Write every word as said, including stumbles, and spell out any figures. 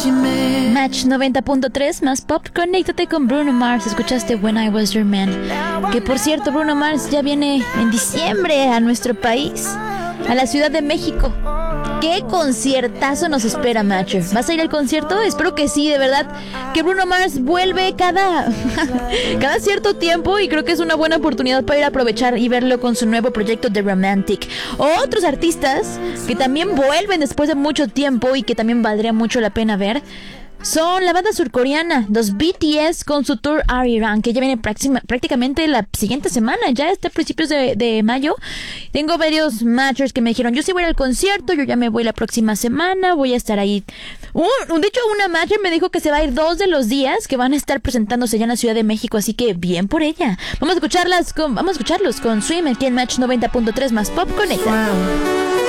Match noventa punto tres más pop. Conéctate con Bruno Mars. Escuchaste When I Was Your Man. Que por cierto, Bruno Mars ya viene en diciembre a nuestro país, a la Ciudad de México. ¿Qué conciertazo nos espera, Matcher? ¿Vas a ir al concierto? Espero que sí, de verdad. Que Bruno Mars vuelve cada, cada cierto tiempo y creo que es una buena oportunidad para ir a aprovechar y verlo con su nuevo proyecto The Romantic. Otros artistas que también vuelven después de mucho tiempo y que también valdría mucho la pena ver son la banda surcoreana, los B T S, con su tour Arirang, que ya viene práctima, prácticamente la siguiente semana, ya está a principios de, de mayo. Tengo varios matchers que me dijeron, yo sí voy a ir al concierto, yo ya me voy la próxima semana, voy a estar ahí. Un, de hecho, una matcher me dijo que se va a ir dos de los días que van a estar presentándose ya en la Ciudad de México, así que bien por ella. Vamos a escucharlas con, vamos a escucharlos con Swim aquí en Match noventa punto tres más Pop Conecta. Wow.